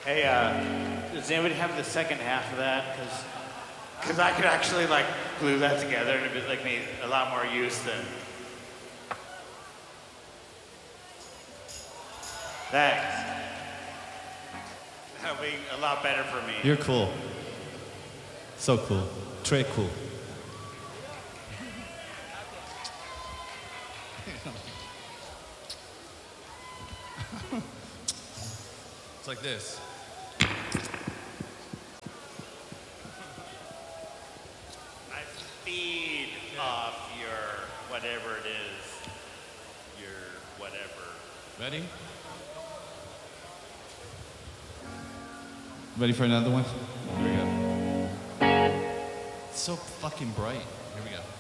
Hey, does anybody have the second half of that? Because I could actually like glue that together and it'd be like me a lot more use than. Thanks. That'll be a lot better for me. You're cool. So cool. Très cool. It's like this. I feed off your whatever it is. Your whatever. Ready? Ready for another one? Here we go. It's so fucking bright. Here we go.